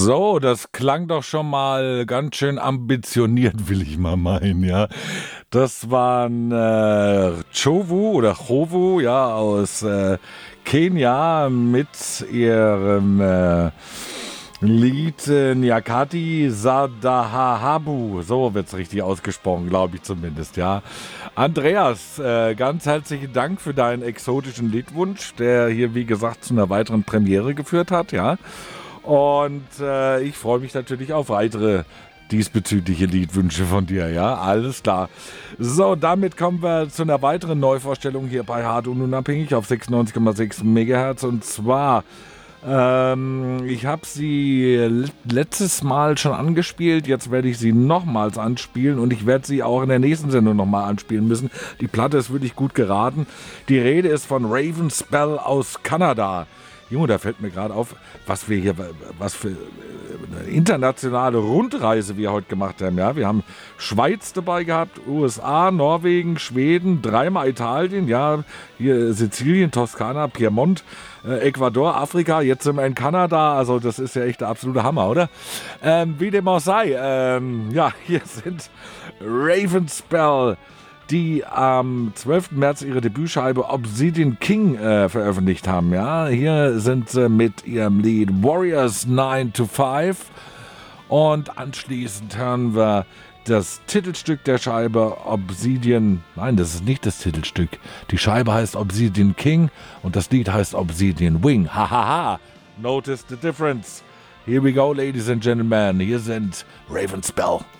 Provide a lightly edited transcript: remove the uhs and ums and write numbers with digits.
So, das klang doch schon mal ganz schön ambitioniert, will ich mal meinen, ja. Das waren Chovu oder Chovu, ja, aus Kenia mit ihrem Lied Nyakati Sadahabu. So wird's richtig ausgesprochen, glaube ich zumindest, ja. Andreas, ganz herzlichen Dank für deinen exotischen Liedwunsch, der hier, wie gesagt, zu einer weiteren Premiere geführt hat, ja. Und ich freue mich natürlich auf weitere diesbezügliche Liedwünsche von dir, ja, alles klar. So, damit kommen wir zu einer weiteren Neuvorstellung hier bei Hart und Unabhängig auf 96,6 Megahertz. Und zwar, ich habe sie letztes Mal schon angespielt, jetzt werde ich sie nochmals anspielen und ich werde sie auch in der nächsten Sendung nochmal anspielen müssen. Die Platte ist wirklich gut geraten. Die Rede ist von Ravenspell aus Kanada. Junge, da fällt mir gerade auf, was für eine internationale Rundreise wir heute gemacht haben. Ja, wir haben Schweiz dabei gehabt, USA, Norwegen, Schweden, dreimal Italien, ja, hier Sizilien, Toskana, Piemont, Ecuador, Afrika, jetzt sind wir in Kanada, also das ist ja echt der absolute Hammer, oder? Wie dem auch sei, ja, hier sind Ravenspell, die am 12. März ihre Debütscheibe Obsidian King veröffentlicht haben. Ja, hier sind sie mit ihrem Lied Warriors 9 to 5 und anschließend hören wir das Titelstück der Scheibe Obsidian. Nein, das ist nicht das Titelstück. Die Scheibe heißt Obsidian King und das Lied heißt Obsidian Wing. Hahaha. Notice the difference. Here we go, ladies and gentlemen. Hier sind Ravenspell.